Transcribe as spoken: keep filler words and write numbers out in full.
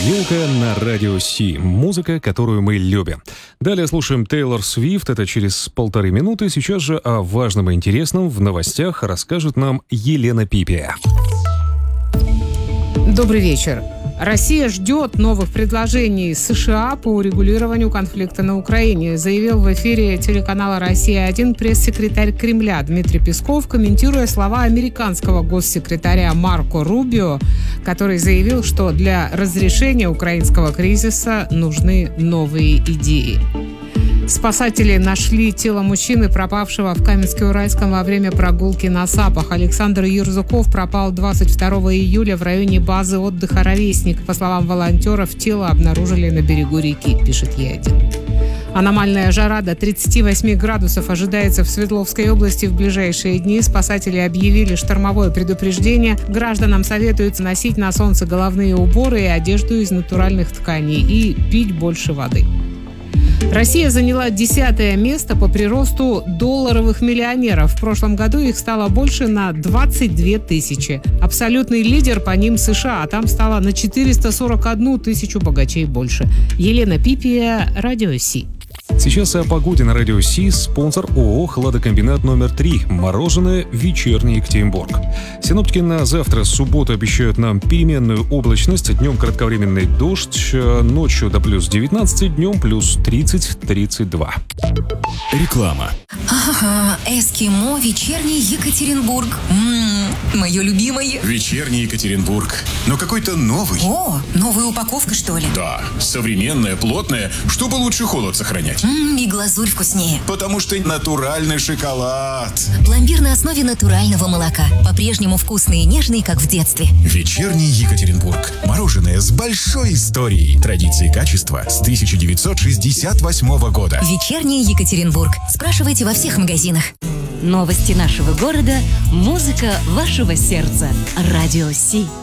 Вилка на радио Си. Музыка, которую мы любим. Далее слушаем Тейлор Свифт. Это через полторы минуты. Сейчас же о важном и интересном в новостях расскажет нам Елена Пипия. Добрый вечер. Россия ждет новых предложений США по урегулированию конфликта на Украине, заявил в эфире телеканала «Россия-один» пресс-секретарь Кремля Дмитрий Песков, комментируя слова американского госсекретаря Марко Рубио, который заявил, что для разрешения украинского кризиса нужны новые идеи. Спасатели нашли тело мужчины, пропавшего в Каменске-Уральском во время прогулки на Сапах. Александр Юрзуков пропал двадцать второго июля в районе базы отдыха «Ровесник». По словам волонтеров, тело обнаружили на берегу реки, пишет Е один. Аномальная жара до тридцати восьми градусов ожидается в Свердловской области в ближайшие дни. Спасатели объявили штормовое предупреждение. Гражданам советуется носить на солнце головные уборы и одежду из натуральных тканей и пить больше воды. Россия заняла десятое место по приросту долларовых миллионеров. В прошлом году их стало больше на двадцать две тысячи. Абсолютный лидер по ним США, а там стало на четыреста сорок одну тысячу богачей больше. Елена Пипия, Радио Си. Сейчас о погоде на радио Си. Спонсор ООО «Хладокомбинат номер три». Мороженое «Вечерний Екатеринбург». Синоптики на завтра, субботу, обещают нам переменную облачность. Днем кратковременный дождь, ночью до плюс девятнадцати, днем плюс тридцать - тридцать два. Реклама. Ага, эскимо «Вечерний Екатеринбург». М-м, мое любимое. Вечерний Екатеринбург. Но какой-то новый. О, новая упаковка, что ли? Да, современная, плотная, чтобы лучше холод сохранять. М-м, и глазурь вкуснее. Потому что натуральный шоколад. Пломбир на основе натурального молока. По-прежнему вкусный и нежный, как в детстве. Вечерний Екатеринбург. Мороженое с большой историей. Традиции качества с тысяча девятьсот шестьдесят восьмого года. Вечерний Екатеринбург. Спрашивайте во всех магазинах. Новости нашего города, музыка вашего сердца. Радио Си.